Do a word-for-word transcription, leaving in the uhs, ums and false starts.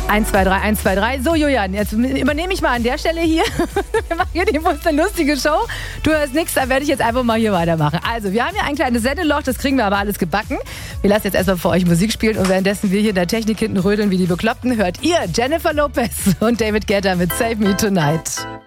eins, zwei, drei, eins, zwei, drei. So, Julian, jetzt übernehme ich mal an der Stelle hier. Wir machen hier die Bus eine lustige Show. Du hörst nichts, da werde ich jetzt einfach mal hier weitermachen. Also, wir haben hier ein kleines Sendeloch, das kriegen wir aber alles gebacken. Wir lassen jetzt erstmal für euch Musik spielen und währenddessen wir hier in der Technik hinten rödeln wie die Bekloppten, hört ihr Jennifer Lopez und David Guetta mit Save Me Tonight.